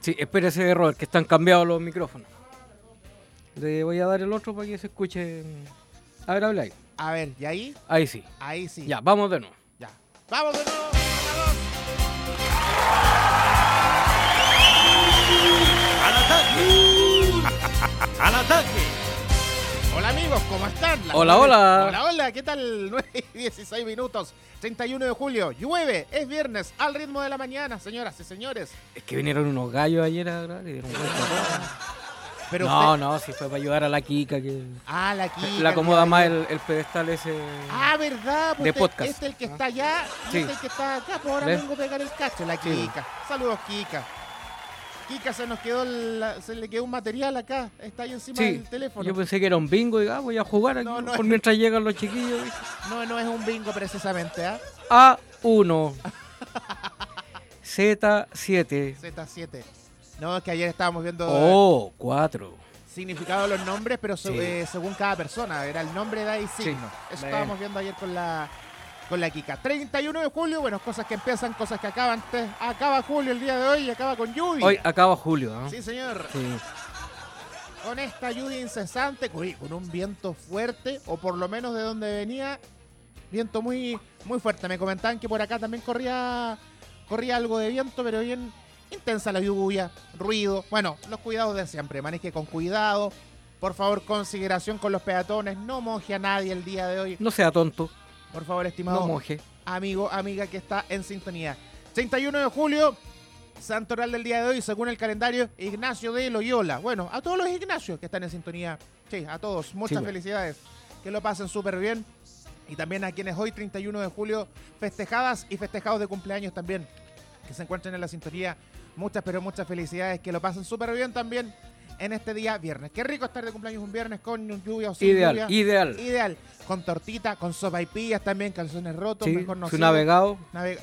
Sí, espérese, Robert, que están cambiados los micrófonos. Le voy a dar el otro para que se escuche. A ver, habla ahí. A ver, ¿y ahí? Ahí sí. Ahí sí. Ya, vamos de nuevo. Ya. ¡Vamos de nuevo! ¡Al ataque! ¡Al ataque! Hola amigos, ¿cómo están? Hola, hola. Hola, hola, ¿qué tal? 9:16 minutos, 31 de julio, llueve, es viernes, al ritmo de la mañana, señoras y señores. Es que vinieron unos gallos ayer a grabar y dieron vuelta a todo. Pero No, si fue para ayudar a la Kika, que la Kika. le acomoda más el pedestal ese. ¿Verdad? Pues de podcast. Este es el que está allá y Sí. este es el que está acá, pues ahora ¿Ves? vengo a pegar el cacho, la Kika. Saludos, Kika. Kika se le quedó un material acá, está ahí encima del teléfono. Yo pensé que era un bingo y voy a jugar aquí No, por mientras llegan los chiquillos. No es un bingo precisamente, ¿ah? A1 Z7 Z7. No, es que ayer estábamos viendo O4. significado de los nombres, pero Sí. según cada persona, era el nombre, edad y signo. Eso estábamos viendo ayer con la Kika. 31 de julio, bueno, cosas que empiezan, cosas que acaban. Acaba julio el día de hoy y acaba con lluvia. Hoy acaba julio, ¿no? Sí, señor. Sí. Con esta lluvia incesante, con un viento fuerte, o por lo menos de donde venía, viento muy, muy fuerte. Me comentaban que por acá también corría algo de viento, pero bien intensa la lluvia, ruido. Bueno, los cuidados de siempre, maneje con cuidado. Por favor, consideración con los peatones. No moje a nadie el día de hoy. No sea tonto, Por favor, estimado no moje. amigo, amiga que está en sintonía. 31 de julio, santoral del día de hoy, según el calendario, Ignacio de Loyola. Bueno, a todos los Ignacios que están en sintonía, sí, a todos, muchas Sí, felicidades. Que lo pasen súper bien. Y también a quienes hoy, 31 de julio, festejadas y festejados de cumpleaños también, que se encuentren en la sintonía. Muchas, pero muchas felicidades. Que lo pasen súper bien también en este día viernes. Qué rico estar de cumpleaños un viernes con lluvia o sin lluvia. Ideal. Ideal. Con tortita, con sopaipillas también, calzones rotos, Sí, mejor no su sé. navegado.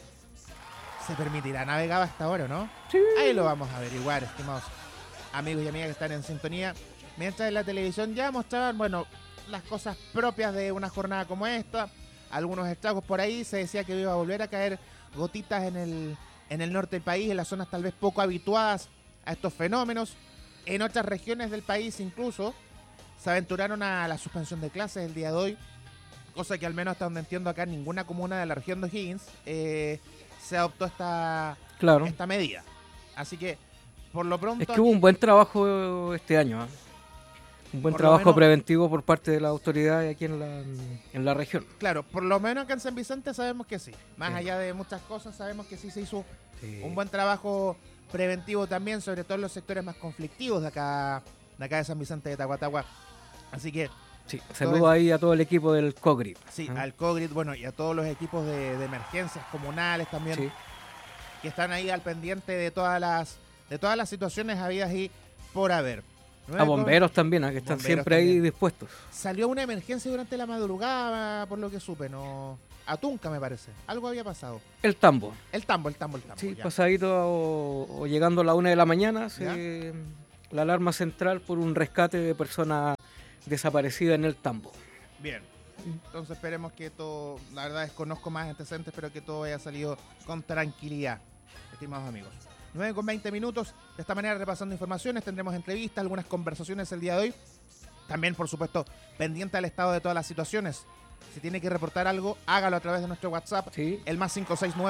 ¿Se permitirá navegar hasta ahora, no? Sí. Ahí lo vamos a averiguar, estimados amigos y amigas que están en sintonía. Mientras en la televisión ya mostraban, bueno, las cosas propias de una jornada como esta. Algunos estragos por ahí. Se decía que iba a volver a caer gotitas en el norte del país, en las zonas tal vez poco habituadas a estos fenómenos. En otras regiones del país incluso se aventuraron a la suspensión de clases el día de hoy, cosa que al menos hasta donde entiendo acá en ninguna comuna de la región de O'Higgins se adoptó esta medida. Así que, por lo pronto... Es que hubo un buen trabajo este año, ¿eh? Un buen Por lo trabajo menos- preventivo por parte de las autoridades aquí en la región. Claro, por lo menos acá en San Vicente sabemos que sí. Más Sí. allá de muchas cosas, sabemos que sí se hizo Sí. un buen trabajo preventivo también, sobre todo en los sectores más conflictivos de acá de San Vicente de Tahuatahua. Así que, Sí, saludo ahí a todo el equipo del COGRI. sí, ¿Ah? al COGRID, bueno, y a todos los equipos de emergencias comunales también, Sí. que están ahí al pendiente de todas las situaciones habidas y por haber. A bomberos también, ¿ah? Que están Bomberos siempre ahí también. dispuestos. Salió una emergencia durante la madrugada, por lo que supe, ¿no? A Tunca, me parece. Algo había pasado. El tambo. El tambo. Sí, ya. pasadito o llegando a la 1 de la mañana, ¿Ya? la alarma central por un rescate de personas desaparecidas en el tambo. Bien. Entonces esperemos que todo, la verdad desconozco más antecedentes, pero que todo haya salido con tranquilidad, estimados amigos. 9:20 minutos, de esta manera repasando informaciones, tendremos entrevistas, algunas conversaciones el día de hoy. También, por supuesto, pendiente al estado de todas las situaciones. Si tiene que reportar algo, hágalo a través de nuestro WhatsApp, Sí. el más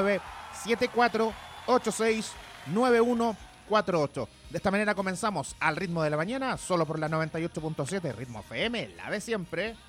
569-7486-9148. De esta manera comenzamos al ritmo de la mañana, solo por la 98.7, Ritmo FM, la de siempre.